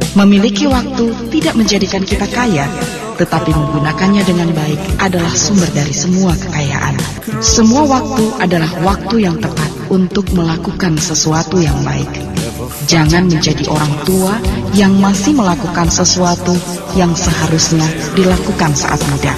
Memiliki waktu tidak menjadikan kita kaya, tetapi menggunakannya dengan baik adalah sumber dari semua kekayaan. Semua waktu adalah waktu yang tepat untuk melakukan sesuatu yang baik. Jangan menjadi orang tua yang masih melakukan sesuatu yang seharusnya dilakukan saat muda.